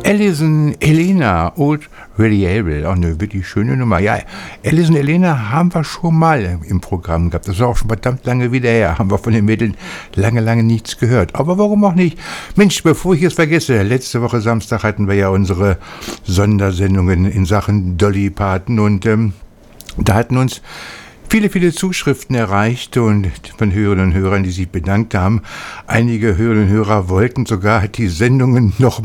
Alison Elena, Old Reliable, auch eine wirklich schöne Nummer. Ja, Alison Elena haben wir schon mal im Programm gehabt. Das ist auch schon verdammt lange wieder her. Haben wir von den Mädels lange nichts gehört. Aber warum auch nicht? Mensch, bevor ich es vergesse, letzte Woche Samstag hatten wir ja unsere Sondersendungen in Sachen Dolly Parton und da hatten uns viele Zuschriften erreicht und von Hörerinnen und Hörern, die sich bedankt haben. Einige Hörerinnen und Hörer wollten sogar die Sendungen noch